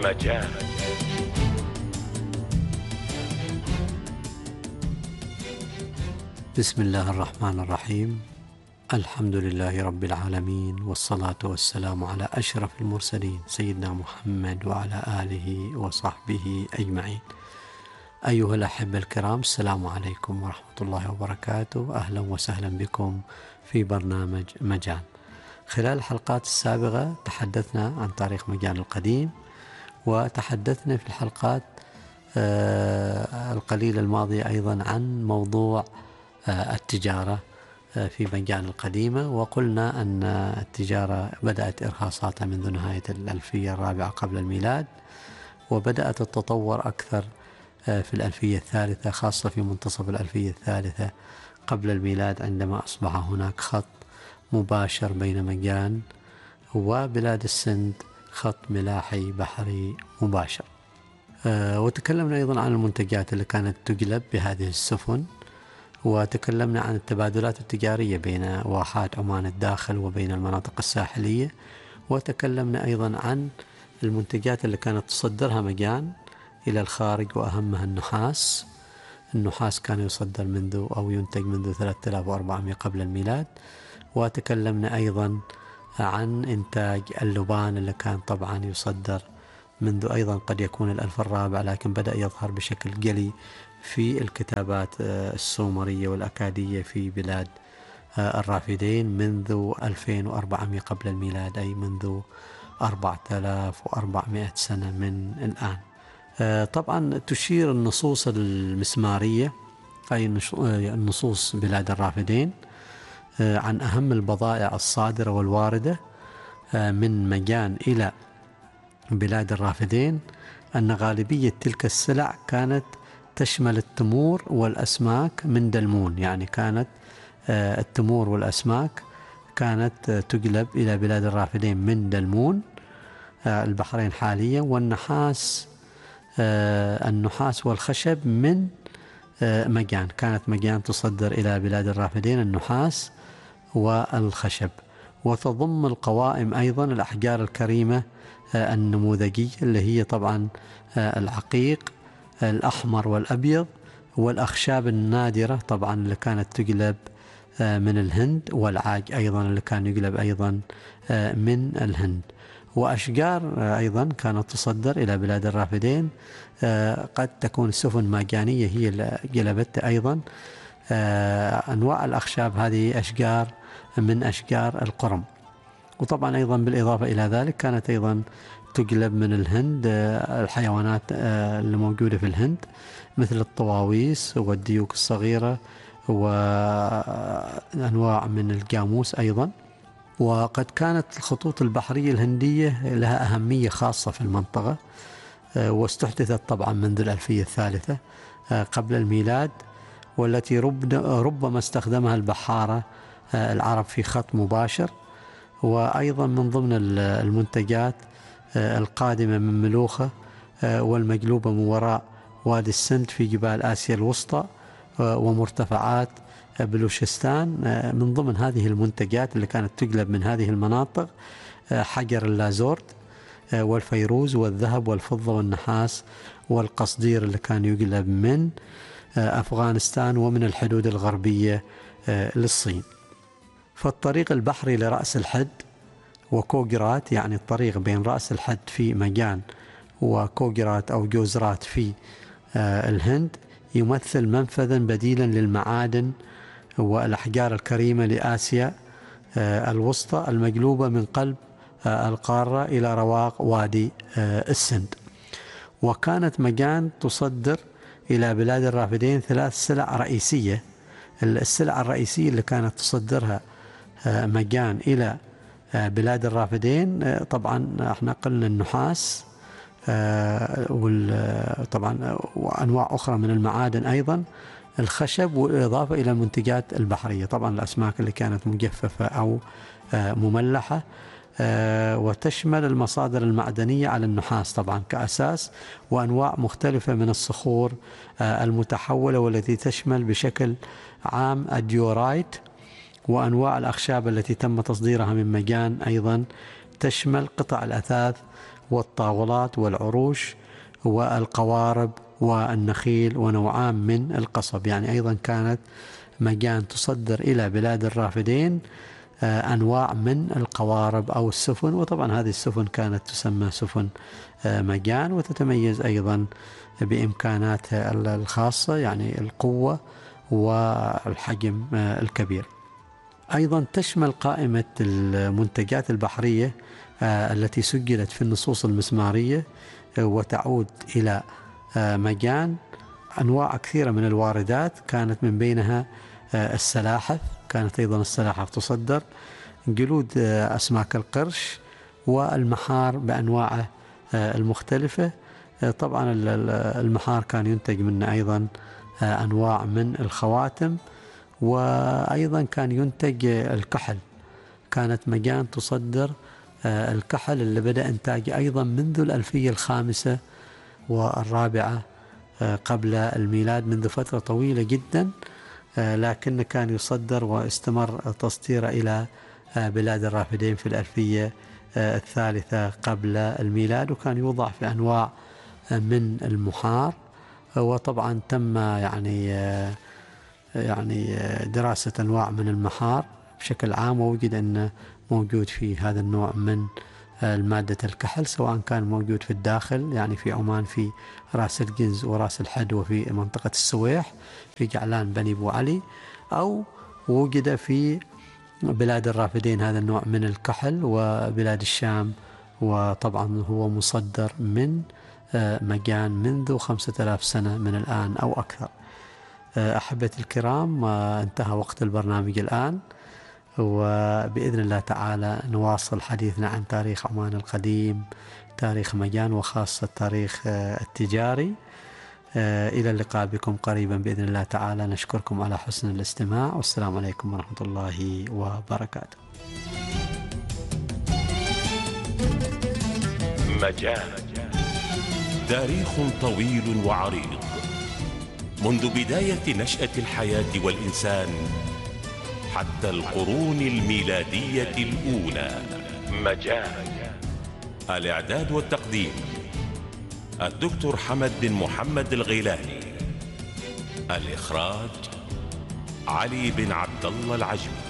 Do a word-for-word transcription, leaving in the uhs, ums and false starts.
مجال. بسم الله الرحمن الرحيم. الحمد لله رب العالمين، والصلاة والسلام على أشرف المرسلين سيدنا محمد وعلى آله وصحبه أجمعين. أيها الأحبة الكرام، السلام عليكم ورحمة الله وبركاته. أهلا وسهلا بكم في برنامج مجان. خلال الحلقات السابقة تحدثنا عن تاريخ مجان القديم، وتحدثنا في الحلقات القليلة الماضية أيضا عن موضوع التجارة في مجان القديمة، وقلنا أن التجارة بدأت إرهاصاتها منذ نهاية الألفية الرابعة قبل الميلاد، وبدأت التطور أكثر في الألفية الثالثة، خاصة في منتصف الألفية الثالثة قبل الميلاد، عندما أصبح هناك خط مباشر بين مجان وبلاد السند، خط ملاحي بحري مباشر. وتكلمنا أيضا عن المنتجات اللي كانت تجلب بهذه السفن، وتكلمنا عن التبادلات التجارية بين واحات عمان الداخل وبين المناطق الساحلية، وتكلمنا أيضا عن المنتجات اللي كانت تصدرها مجان إلى الخارج، وأهمها النحاس. النحاس كان يصدر منذ أو ينتج منذ ثلاثة آلاف وأربعمائة قبل الميلاد. وتكلمنا أيضا عن إنتاج اللبان اللي كان طبعا يصدر منذ أيضا قد يكون الألف الرابع، لكن بدأ يظهر بشكل جلي في الكتابات السومرية والأكادية في بلاد الرافدين منذ ألفين وأربعمائة قبل الميلاد، أي منذ أربعة آلاف وأربعمائة سنة من الآن. طبعا تشير النصوص المسمارية، أي النصوص بلاد الرافدين، عن أهم البضائع الصادرة والواردة من مجان إلى بلاد الرافدين، أن غالبية تلك السلع كانت تشمل التمور والأسماك من دلمون، يعني كانت التمور والأسماك كانت تجلب إلى بلاد الرافدين من دلمون البحرين حاليا، والنحاس النحاس والخشب من مجان، كانت مجان تصدر إلى بلاد الرافدين النحاس والخشب. وتضم القوائم أيضا الأحجار الكريمة النموذجية، اللي هي طبعا العقيق الأحمر والأبيض، والأخشاب النادرة طبعا اللي كانت تجلب من الهند، والعاج أيضا اللي كان يجلب أيضا من الهند. وأشجار أيضا كانت تصدر إلى بلاد الرافدين، قد تكون السفن مجانية هي اللي جلبتها أيضا. أنواع الأخشاب هذه أشجار من أشجار القرم. وطبعا أيضا بالإضافة إلى ذلك كانت أيضا تجلب من الهند الحيوانات اللي موجودة في الهند، مثل الطواويس والديوك الصغيرة وأنواع من الجاموس أيضا. وقد كانت الخطوط البحرية الهندية لها أهمية خاصة في المنطقة، واستحدثت طبعا منذ الألفية الثالثة قبل الميلاد، والتي ربما استخدمها البحارة العرب في خط مباشر. وأيضا من ضمن المنتجات القادمة من ملوخة والمجلوبة من وراء وادي السند في جبال آسيا الوسطى ومرتفعات بلوشستان، من ضمن هذه المنتجات اللي كانت تجلب من هذه المناطق حجر اللازورد والفيروز والذهب والفضة والنحاس والقصدير اللي كان يجلب من أفغانستان ومن الحدود الغربية للصين. فالطريق البحري لرأس الحد وكوجرات، يعني الطريق بين رأس الحد في مجان وكوجرات أو جوزرات في الهند، يمثل منفذا بديلا للمعادن والأحجار الكريمة لآسيا الوسطى المجلوبة من قلب القارة إلى رواق وادي السند. وكانت مجان تصدر إلى بلاد الرافدين ثلاث سلع رئيسية. السلع الرئيسية اللي كانت تصدرها مجان إلى بلاد الرافدين طبعا احنا قلنا النحاس، طبعا وأنواع أخرى من المعادن، أيضا الخشب، والإضافة إلى المنتجات البحرية، طبعا الأسماك اللي كانت مجففة أو مملحة، وتشمل المصادر المعدنية على النحاس طبعا كأساس، وأنواع مختلفة من الصخور المتحولة والتي تشمل بشكل عام الديورايت، وأنواع الأخشاب التي تم تصديرها من مجان أيضا تشمل قطع الأثاث والطاولات والعروش والقوارب والنخيل ونوعان من القصب. يعني أيضا كانت مجان تصدر إلى بلاد الرافدين أنواع من القوارب أو السفن، وطبعا هذه السفن كانت تسمى سفن مجان، وتتميز أيضا بإمكاناتها الخاصة، يعني القوة والحجم الكبير. أيضا تشمل قائمة المنتجات البحرية التي سجلت في النصوص المسمارية وتعود إلى مجان أنواع كثيرة من الواردات، كانت من بينها السلاحف، كانت أيضا السلاحف تصدر، جلود أسماك القرش، والمحار بأنواعه المختلفة. طبعا المحار كان ينتج منه أيضا أنواع من الخواتم، وأيضا كان ينتج الكحل، كانت مجان تصدر الكحل اللي بدأ إنتاجه أيضا منذ الألفية الخامسة والرابعة قبل الميلاد، منذ فترة طويلة جدا، لكن كان يصدر واستمر تصديره إلى بلاد الرافدين في الألفية الثالثة قبل الميلاد، وكان يوضع في أنواع من المحار. وطبعا تم يعني يعني دراسة أنواع من المحار بشكل عام، ووجد أنه موجود في هذا النوع من المادة الكحل، سواء كان موجود في الداخل يعني في عمان في راس الجنز وراس الحد وفي منطقة السويح في جعلان بني بو علي، أو وجد في بلاد الرافدين هذا النوع من الكحل وبلاد الشام، وطبعا هو مصدر من مجان منذ خمسة آلاف سنة من الآن أو أكثر. أحبتي الكرام، انتهى وقت البرنامج الآن، وبإذن الله تعالى نواصل حديثنا عن تاريخ عمان القديم، تاريخ مجان، وخاصة التاريخ التجاري. إلى اللقاء بكم قريبا بإذن الله تعالى. نشكركم على حسن الاستماع، والسلام عليكم ورحمة الله وبركاته. مجان تاريخ طويل وعريض، منذ بداية نشأة الحياة والإنسان حتى القرون الميلادية الأولى. مجان. الإعداد والتقديم الدكتور حمد بن محمد الغيلاني. الإخراج علي بن عبد الله العجمي.